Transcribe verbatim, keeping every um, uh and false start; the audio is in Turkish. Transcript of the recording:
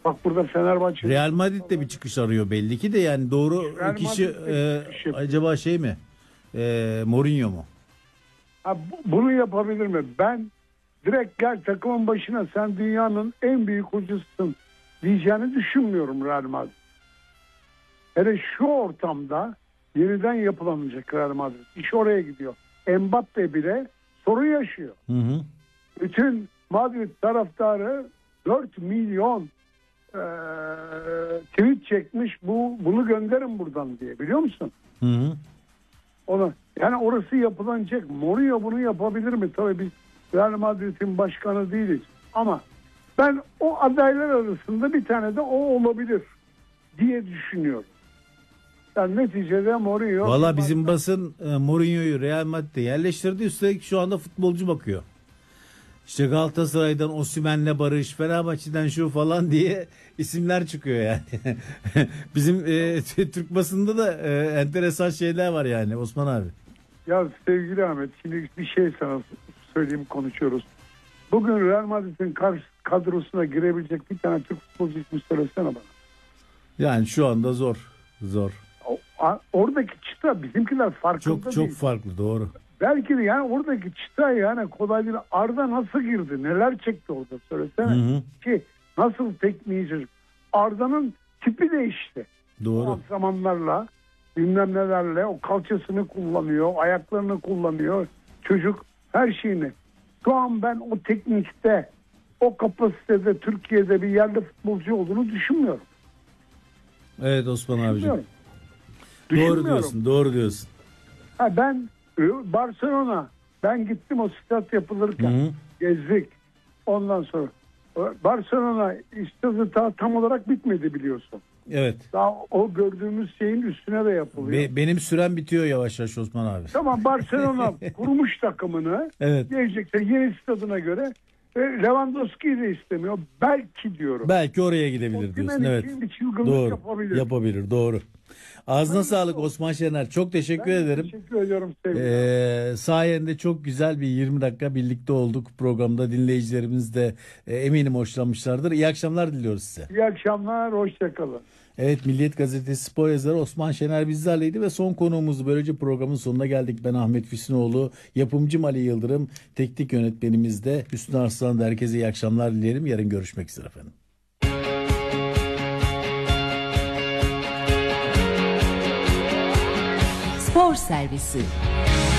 Bak burada Fenerbahçe. Real Madrid de bir çıkış arıyor belli ki de, yani doğru Real kişi e, çıkış yapıyor. acaba şey mi? E, Mourinho mu? Ha, bu- bunu yapabilir mi? Ben direkt gel takımın başına, sen dünyanın en büyük hocasısın diyeceğini düşünmüyorum Real Madrid. Hele şu ortamda yeniden yapılanacak Real Madrid. İş oraya gidiyor. Mbappe bile sorun yaşıyor. Hı hı. Bütün Madrid taraftarı dört milyon eee, tweet çekmiş, bu bunu gönderin buradan diye, biliyor musun? Hı hı. Ona, yani orası yapılanacak. Mourinho bunu yapabilir mi? Tabii biz Real Madrid'in başkanı değiliz. Ama ben o adaylar arasında bir tane de o olabilir diye düşünüyorum. Yani neticede Mourinho... Valla bizim basın e, Mourinho'yu Real Madrid'e yerleştirdi. Üstelik şu anda futbolcu bakıyor. İşte Galatasaray'dan Osimhen'le barış, Fenerbahçe'den şu falan diye isimler çıkıyor yani. Bizim e, Türk basında da e, enteresan şeyler var yani Osman abi. Ya sevgili Ahmet, şimdi bir şey sana söyleyeyim, konuşuyoruz. Bugün Real Madrid'in karşı kadrosuna girebilecek bir tane Türk futbolcu ismi söylesene bana. Yani şu anda zor. Zor. O, a, oradaki çıta bizimkiler farkında Çok çok değil. farklı, doğru. Belki de yani oradaki çıta yani kolay değil. Arda nasıl girdi? Neler çekti orada, söylesene. Hı hı. Ki nasıl tekniği çocuk. Arda'nın tipi değişti. O Doğru. antrenmanlarla, bilmem nelerle, o kalçasını kullanıyor, ayaklarını kullanıyor. Çocuk her şeyini. Şu an ben o teknikte, o kapasitede Türkiye'de bir yerli futbolcu olduğunu düşünmüyorum. Evet Osman abicim. Düşünmüyorum. Doğru Düşünmüyorum. diyorsun, doğru diyorsun. Ha, ben e, Barcelona, ben gittim o stat yapılırken, Hı hı. gezdik. Ondan sonra e, Barcelona stadı ta- tam olarak bitmedi, biliyorsun. Evet. Daha o gördüğümüz şeyin üstüne de yapılıyor. Be- benim sürem bitiyor yavaş yavaş Osman abi. Tamam, Barcelona kurmuş takımını. Evet. Gelecekler yeni stadına göre. E, Lewandowski'yi de istemiyor. Belki diyorum. Belki oraya gidebilir Osimhen diyorsun. Evet. için bir çılgınlık Doğru. yapabilir. Yapabilir. Doğru. Ağzına Hayır, sağlık yok. Osman Şener. Çok teşekkür Ben ederim. Teşekkür ediyorum sevgili. Ee, sayende çok güzel bir yirmi dakika birlikte olduk programda. Dinleyicilerimiz de e, eminim hoşlanmışlardır. İyi akşamlar diliyoruz size. İyi akşamlar. Hoşçakalın. Evet, Milliyet Gazetesi spor yazarı Osman Şener bizlerleydi ve son konuğumuz, böylece programın sonuna geldik. Ben Ahmet Füsunoğlu, yapımcım Ali Yıldırım, teknik yönetmenimiz de Hüsnü Arslan. Herkese iyi akşamlar dilerim. Yarın görüşmek üzere efendim. Spor Servisi